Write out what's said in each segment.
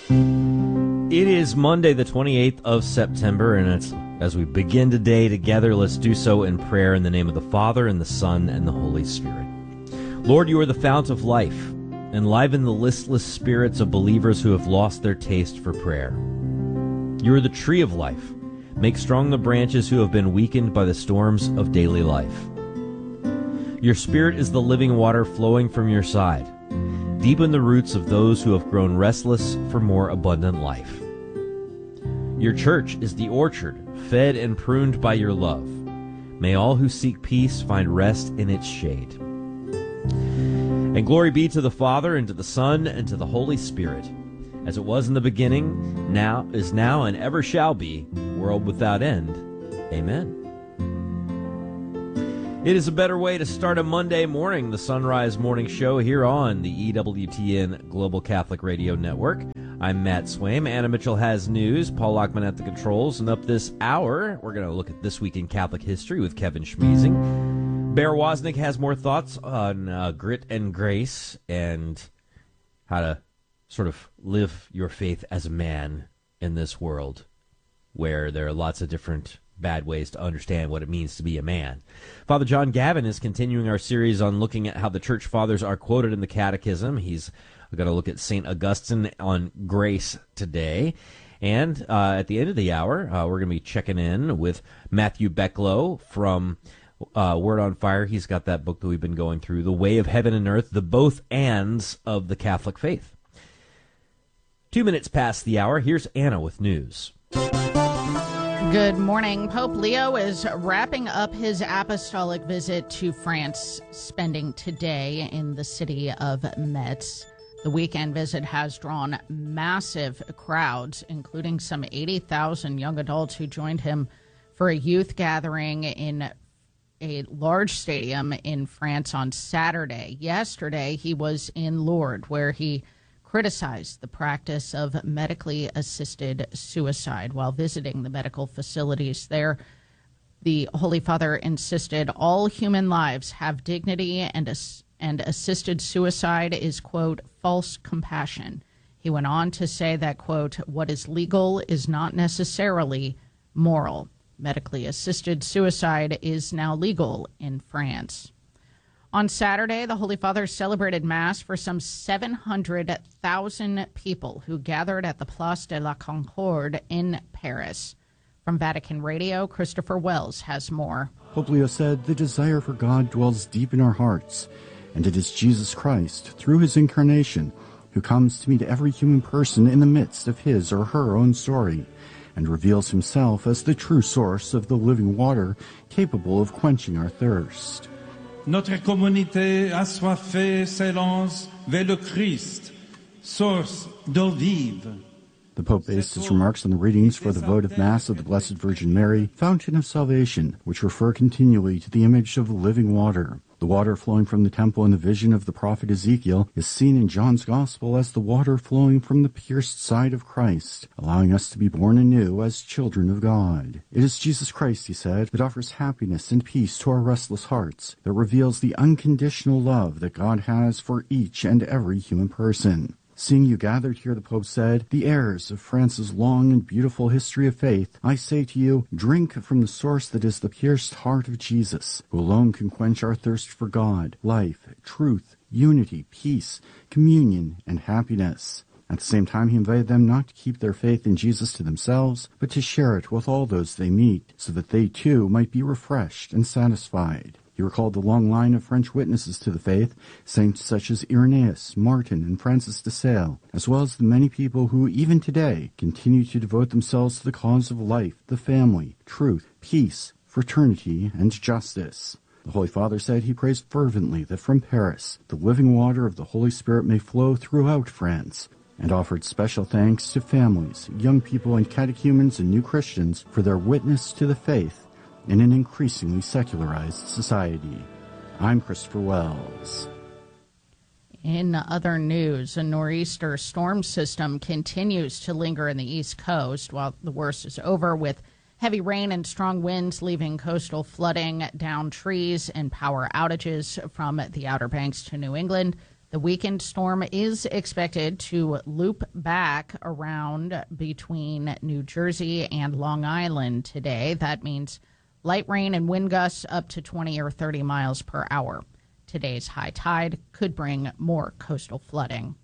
It is Monday, the 28th of September, and as we begin today together, let's do so in prayer in the name of the Father, and the Son, and the Holy Spirit. Lord, you are the fount of life. Enliven the listless spirits of believers who have lost their taste for prayer. You are the tree of life. Make strong the branches who have been weakened by the storms of daily life. Your Spirit is the living water flowing from your side. Deepen the roots of those who have grown restless for more abundant life. Your church is the orchard, fed and pruned by your love. May all who seek peace find rest in its shade. And glory be to the Father, and to the Son, and to the Holy Spirit, as it was in the beginning, now is now, and ever shall be, world without end. Amen. It is a better way to start a Monday morning, the Sunrise Morning Show here on the EWTN Global Catholic Radio Network. I'm Matt Swaim. Anna Mitchell has news. Paul Lockman at the controls. And up this hour, we're going to look at This Week in Catholic History with Kevin Schmeezing. Bear Wozniak has more thoughts on grit and grace and how to sort of live your faith as a man in this world where there are lots of different bad ways to understand what it means to be a man. Father John Gavin is continuing our series on looking at how the Church Fathers are quoted in the Catechism. He's going to look at St. Augustine on grace today. And at the end of the hour, we're going to be checking in with Matthew Becklow from Word on Fire. He's got that book that we've been going through, The Way of Heaven and Earth, the both ands of the Catholic faith. 2 minutes past the hour, here's Anna with news. Good morning. Pope Leo is wrapping up his apostolic visit to France, spending today in the city of Metz. The weekend visit has drawn massive crowds, including some 80,000 young adults who joined him for a youth gathering in a large stadium in France on Saturday. Yesterday, he was in Lourdes, where he criticized the practice of medically assisted suicide while visiting the medical facilities there. The Holy Father insisted all human lives have dignity, and assisted suicide is, quote, false compassion. He went on to say that, quote, what is legal is not necessarily moral. Medically assisted suicide is now legal in France. On Saturday, the Holy Father celebrated Mass for some 700,000 people who gathered at the Place de la Concorde in Paris. From Vatican Radio, Christopher Wells has more. Pope Leo said, the desire for God dwells deep in our hearts, and it is Jesus Christ, through his incarnation, who comes to meet every human person in the midst of his or her own story, and reveals himself as the true source of the living water capable of quenching our thirst. Notre communauté assoiffée s'élance vers le Christ, source d'eau vive. The Pope based his remarks on the readings for the votive Mass of the Blessed Virgin Mary, Fountain of Salvation, which refer continually to the image of the living water. The water flowing from the temple in the vision of the prophet Ezekiel is seen in John's Gospel as the water flowing from the pierced side of Christ, allowing us to be born anew as children of God. It is Jesus Christ, he said, that offers happiness and peace to our restless hearts, that reveals the unconditional love that God has for each and every human person. Seeing you gathered here, the Pope said, the heirs of France's long and beautiful history of faith, I say to you, drink from the source that is the pierced heart of Jesus, who alone can quench our thirst for God, life, truth, unity, peace, communion, and happiness. At the same time, he invited them not to keep their faith in Jesus to themselves, but to share it with all those they meet, so that they too might be refreshed and satisfied. He recalled the long line of French witnesses to the faith, saints such as Irenaeus, Martin, and Francis de Sales, as well as the many people who, even today, continue to devote themselves to the cause of life, the family, truth, peace, fraternity, and justice. The Holy Father said he prays fervently that from Paris, the living water of the Holy Spirit may flow throughout France, and offered special thanks to families, young people, and catechumens and new Christians for their witness to the faith in an increasingly secularized society. I'm Christopher Wells. In other news, a nor'easter storm system continues to linger in the East Coast while the worst is over, with heavy rain and strong winds leaving coastal flooding, downed trees, and power outages from the Outer Banks to New England. The weekend storm is expected to loop back around between New Jersey and Long Island today. That means light rain and wind gusts up to 20 or 30 miles per hour. Today's high tide could bring more coastal flooding.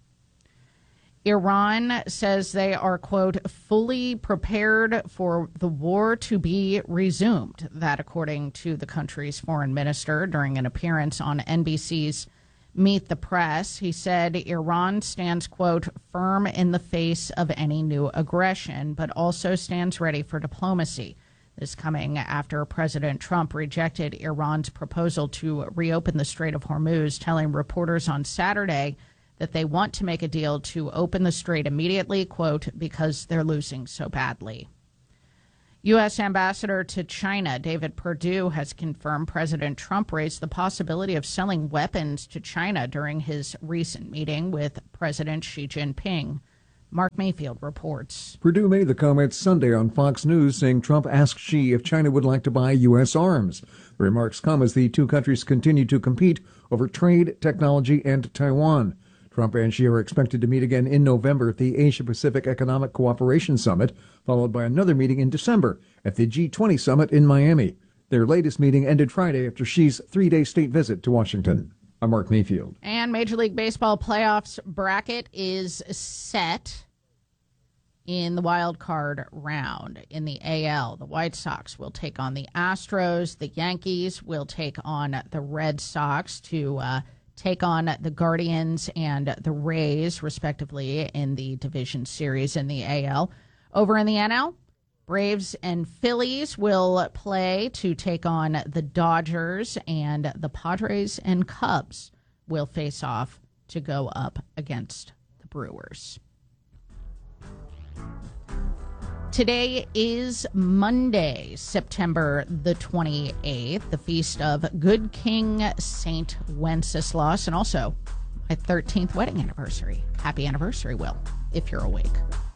Iran says they are, quote, fully prepared for the war to be resumed. That, according to the country's foreign minister during an appearance on NBC's Meet the Press. He said Iran stands, quote, firm in the face of any new aggression, but also stands ready for diplomacy. This coming after President Trump rejected Iran's proposal to reopen the Strait of Hormuz, telling reporters on Saturday that they want to make a deal to open the strait immediately, quote, because they're losing so badly. U.S. Ambassador to China David Perdue has confirmed President Trump raised the possibility of selling weapons to China during his recent meeting with President Xi Jinping. Mark Mayfield reports. Perdue made the comments Sunday on Fox News, saying Trump asked Xi if China would like to buy U.S. arms. The remarks come as the two countries continue to compete over trade, technology, and Taiwan. Trump and Xi are expected to meet again in November at the Asia-Pacific Economic Cooperation Summit, followed by another meeting in December at the G20 Summit in Miami. Their latest meeting ended Friday after Xi's three-day state visit to Washington. I'm Mark Mayfield. And Major League Baseball playoffs bracket is set in the wild card round. In the AL, the White Sox will take on the Astros. The Yankees will take on the Red Sox to take on the Guardians and the Rays, respectively, in the division series in the AL. Over in the NL, Braves and Phillies will play to take on the Dodgers, and the Padres and Cubs will face off to go up against the Brewers. Today is Monday, September the 28th, the feast of Good King St. Wenceslas, and also my 13th wedding anniversary. Happy anniversary, Will, if you're awake.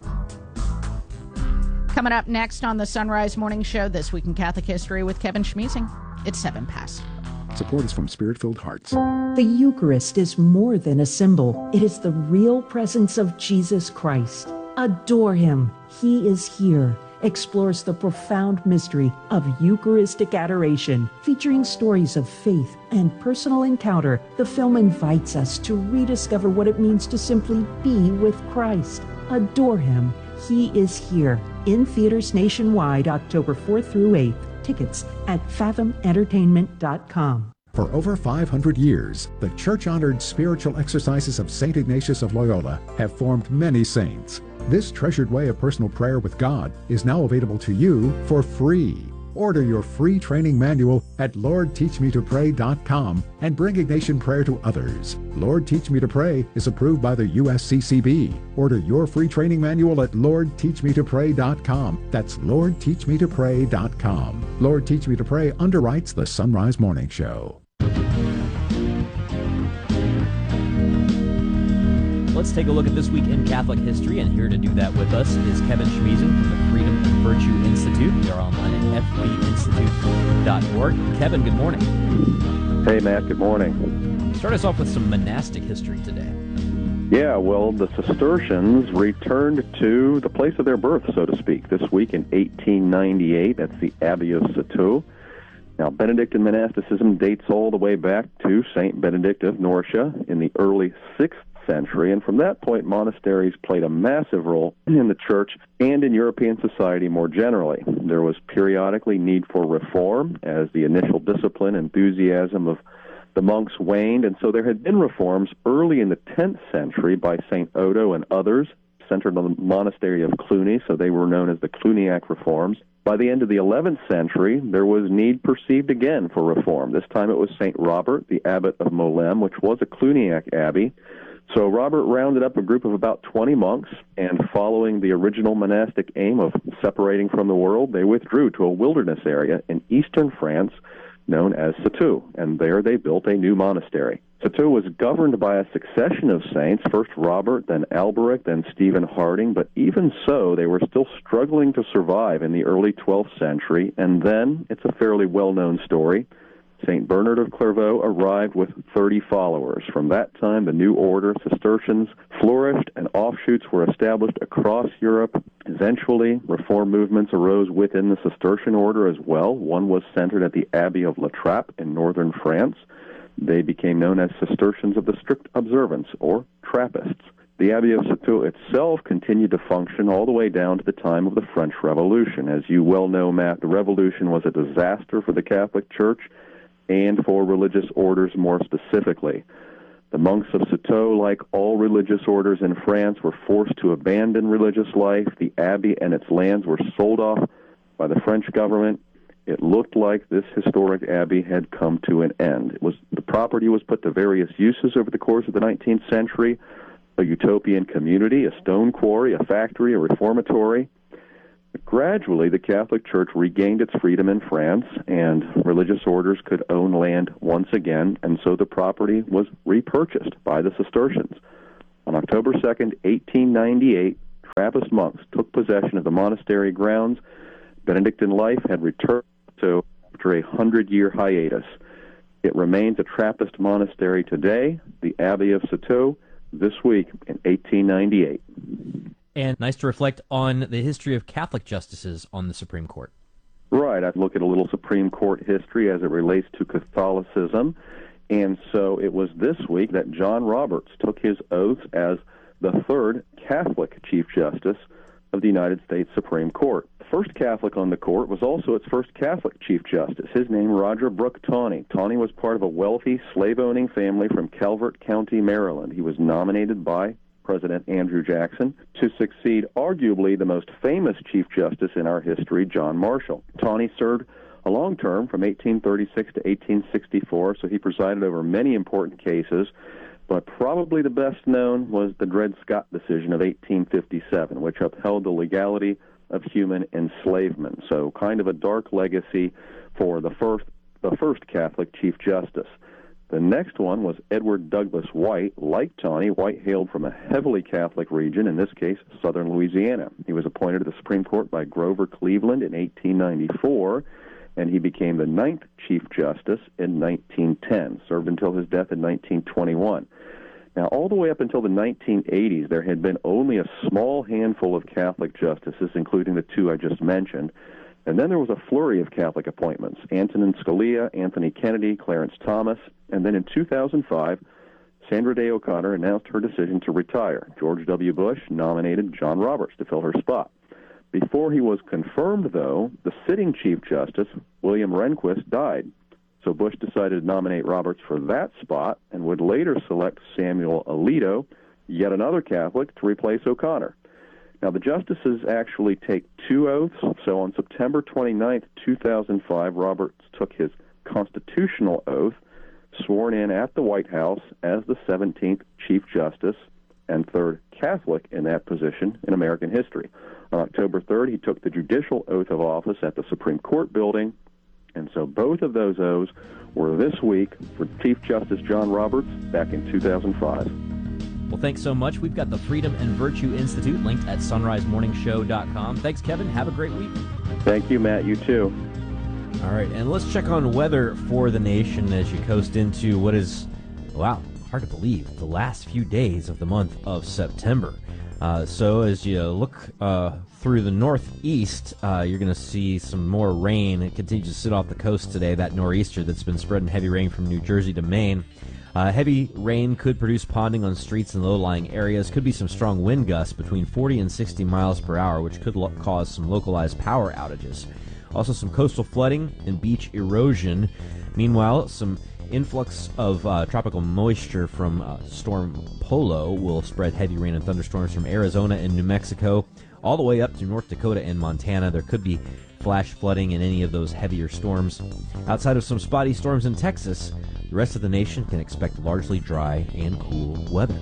Coming up next on the Sunrise Morning Show, This Week in Catholic History with Kevin Schmeezing. It's 7 past. Support is from Spirit-Filled Hearts. The Eucharist is more than a symbol. It is the real presence of Jesus Christ. Adore him. He is here. Explores the profound mystery of Eucharistic adoration. Featuring stories of faith and personal encounter, the film invites us to rediscover what it means to simply be with Christ. Adore him. He is here. In theaters nationwide, October 4th through 8th. Tickets at fathomentertainment.com. For over 500 years, the church-honored spiritual exercises of St. Ignatius of Loyola have formed many saints. This treasured way of personal prayer with God is now available to you for free. Order your free training manual at LordTeachMeToPray.com and bring Ignatian prayer to others. Lord Teach Me to Pray is approved by the USCCB. Order your free training manual at LordTeachMeToPray.com. That's LordTeachMeToPray.com. Lord Teach Me to Pray underwrites the Sunrise Morning Show. Let's take a look at This Week in Catholic History, and here to do that with us is Kevin Schmeezing from the Freedom and Virtue Institute. We are online at fvinstitute.org. Kevin, good morning. Hey, Matt, good morning. Start us off with some monastic history today. Yeah, well, the Cistercians returned to the place of their birth, so to speak, this week in 1898. That's the Abbey of Citeaux. Now, Benedictine monasticism dates all the way back to St. Benedict of Norcia in the early 6th century, and from that point, monasteries played a massive role in the church and in European society more generally. There was periodically need for reform as the initial discipline enthusiasm of the monks waned, and so there had been reforms early in the 10th century by St. Odo and others, centered on the monastery of Cluny, so they were known as the Cluniac reforms. By the end of the 11th century, there was need perceived again for reform. This time it was St. Robert, the abbot of Molem, which was a Cluniac abbey. So Robert rounded up a group of about 20 monks, and following the original monastic aim of separating from the world, they withdrew to a wilderness area in eastern France known as Citeaux, and there they built a new monastery. Citeaux was governed by a succession of saints, first Robert, then Alberic, then Stephen Harding, but even so, they were still struggling to survive in the early 12th century, and then, it's a fairly well-known story, St. Bernard of Clairvaux arrived with 30 followers. From that time, the new order, Cistercians, flourished and offshoots were established across Europe. Eventually, reform movements arose within the Cistercian order as well. One was centered at the Abbey of La Trappe in northern France. They became known as Cistercians of the Strict Observance, or Trappists. The Abbey of Citeaux itself continued to function all the way down to the time of the French Revolution. As you well know, Matt, the Revolution was a disaster for the Catholic Church and for religious orders more specifically. The monks of Citeaux, like all religious orders in France, were forced to abandon religious life. The abbey and its lands were sold off by the French government. It looked like this historic abbey had come to an end. The property was put to various uses over the course of the 19th century: a utopian community, a stone quarry, a factory, a reformatory. But gradually, the Catholic Church regained its freedom in France, and religious orders could own land once again, and so the property was repurchased by the Cistercians. On October 2nd, 1898, Trappist monks took possession of the monastery grounds. Benedictine life had returned to after a 100-year hiatus. It remains a Trappist monastery today, the Abbey of Citeaux, this week in 1898. And nice to reflect on the history of Catholic justices on the Supreme Court. Right. I'd look at a little Supreme Court history as it relates to Catholicism. And so it was this week that John Roberts took his oath as the third Catholic Chief Justice of the United States Supreme Court. The first Catholic on the court was also its first Catholic Chief Justice. His name, Roger Brooke Taney. Taney was part of a wealthy, slave-owning family from Calvert County, Maryland. He was nominated by President Andrew Jackson to succeed arguably the most famous Chief Justice in our history, John Marshall. Taney served a long term from 1836 to 1864, so he presided over many important cases, but probably the best known was the Dred Scott decision of 1857, which upheld the legality of human enslavement. So kind of a dark legacy for the first Catholic Chief Justice. The next one was Edward Douglas White. Like Taney, White hailed from a heavily Catholic region, in this case, southern Louisiana. He was appointed to the Supreme Court by Grover Cleveland in 1894, and he became the 9th Chief Justice in 1910, served until his death in 1921. Now, all the way up until the 1980s, there had been only a small handful of Catholic justices, including the two I just mentioned. And then there was a flurry of Catholic appointments: Antonin Scalia, Anthony Kennedy, Clarence Thomas. And then in 2005, Sandra Day O'Connor announced her decision to retire. George W. Bush nominated John Roberts to fill her spot. Before he was confirmed, though, the sitting Chief Justice, William Rehnquist, died. So Bush decided to nominate Roberts for that spot and would later select Samuel Alito, yet another Catholic, to replace O'Connor. Now, the justices actually take two oaths. So on September 29, 2005, Roberts took his constitutional oath, sworn in at the White House as the 17th Chief Justice and third Catholic in that position in American history. On October 3rd, he took the judicial oath of office at the Supreme Court building, and so both of those oaths were this week for Chief Justice John Roberts back in 2005. Well, thanks so much. We've got the Freedom and Virtue Institute linked at sunrisemorningshow.com. Thanks, Kevin. Have a great week. Thank you, Matt. You too. All right, and let's check on weather for the nation as you coast into what is, wow, hard to believe, the last few days of the month of September. So as you look through the northeast, you're going to see some more rain. It continues to sit off the coast today, that nor'easter that's been spreading heavy rain from New Jersey to Maine. Heavy rain could produce ponding on streets in low-lying areas. Could be some strong wind gusts between 40 and 60 miles per hour, which could cause some localized power outages. Also some coastal flooding and beach erosion. Meanwhile, some influx of tropical moisture from Storm Polo will spread heavy rain and thunderstorms from Arizona and New Mexico all the way up to North Dakota and Montana. There could be flash flooding in any of those heavier storms. Outside of some spotty storms in Texas, the rest of the nation can expect largely dry and cool weather.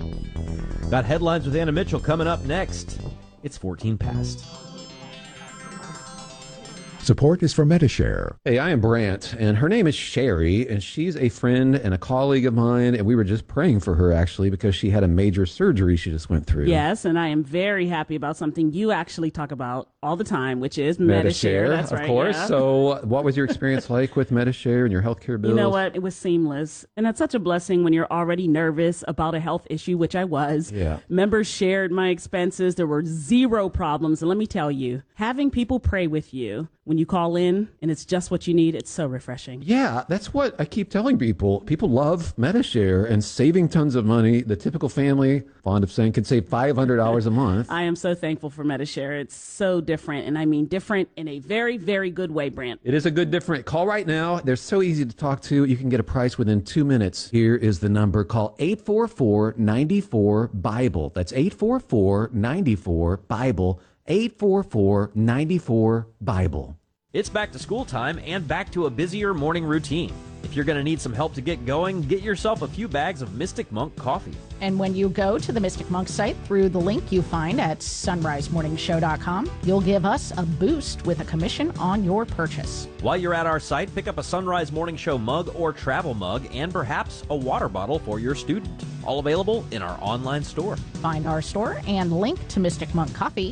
Got headlines with Anna Mitchell coming up next. It's 14 past. Support is for Medishare. Hey, I am Brant, and her name is Sherry, and she's a friend and a colleague of mine, and we were just praying for her, actually, because she had a major surgery she just went through. Yes, and I am very happy about something you actually talk about all the time, which is Medishare. That's right, of course. Yeah. So what was your experience like with Medishare and your healthcare bills? You know what? It was seamless, and that's such a blessing when you're already nervous about a health issue, which I was. Yeah. Members shared my expenses. There were zero problems, and let me tell you, having people pray with you when you call in and it's just what you need, it's so refreshing. Yeah, that's what I keep telling people. People love Medishare and saving tons of money. The typical family, fond of saying, can save $500 a month. I am so thankful for Medishare. It's so different, and I mean different in a very, very good way, Brant. It is a good different. Call right now. They're so easy to talk to. You can get a price within 2 minutes. Here is the number. Call 844-94-BIBLE. That's 844-94-BIBLE. 844-94-BIBLE. It's back to school time and back to a busier morning routine. If you're going to need some help to get going, get yourself a few bags of Mystic Monk coffee. And when you go to the Mystic Monk site through the link you find at sunrisemorningshow.com, you'll give us a boost with a commission on your purchase. While you're at our site, pick up a Sunrise Morning Show mug or travel mug and perhaps a water bottle for your student. All available in our online store. Find our store and link to Mystic Monk Coffee